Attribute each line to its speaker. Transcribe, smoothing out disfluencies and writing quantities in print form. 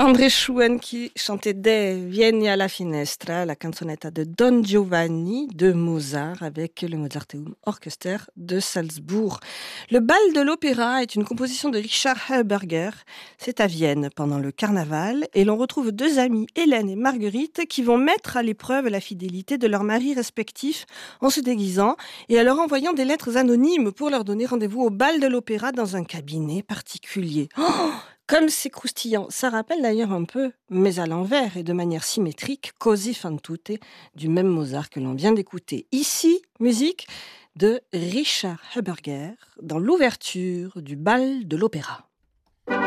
Speaker 1: André Schuen qui chantait De Vieni alla finestra, la canzonetta de Don Giovanni de Mozart avec le Mozarteum Orchester de Salzbourg. Le bal de l'opéra est une composition de Richard Herberger. C'est à Vienne pendant le carnaval et l'on retrouve deux amies, Hélène et Marguerite, qui vont mettre à l'épreuve la fidélité de leurs maris respectifs en se déguisant et en leur envoyant des lettres anonymes pour leur donner rendez-vous au bal de l'opéra dans un cabinet particulier. Oh, comme c'est croustillant, ça rappelle d'ailleurs un peu, mais à l'envers et de manière symétrique, Così fan tutte du même Mozart que l'on vient d'écouter. Ici, musique de Richard Herberger dans l'ouverture du bal de l'opéra.